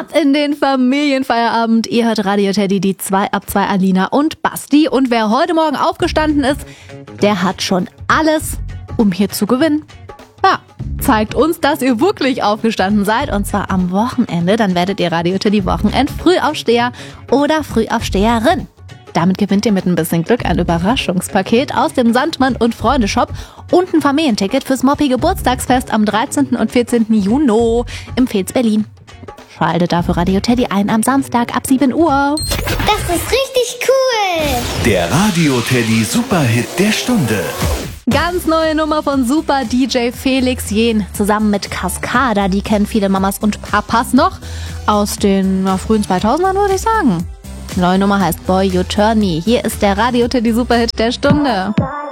in den Familienfeierabend. Ihr hört Radio Teddy, die 2 ab 2 Alina und Basti. Und wer heute Morgen aufgestanden ist, der hat schon alles, um hier zu gewinnen. Ja, zeigt uns, dass ihr wirklich aufgestanden seid. Und zwar am Wochenende. Dann werdet ihr Radio Teddy Wochenend-Frühaufsteher oder Frühaufsteherin. Damit gewinnt ihr mit ein bisschen Glück ein Überraschungspaket aus dem Sandmann und Freunde-Shop und ein Familienticket fürs Moppi-Geburtstagsfest am 13. und 14. Juni im Veets Berlin. Schaltet dafür Radio Teddy ein am Samstag ab 7 Uhr. Das ist richtig cool. Der Radio Teddy Superhit der Stunde. Ganz neue Nummer von Super DJ Felix Jähn zusammen mit Cascada. Die kennen viele Mamas und Papas noch aus den frühen 2000ern, würde ich sagen. Die neue Nummer heißt Boy You Turn Me. Hier ist der Radio Teddy Superhit der Stunde.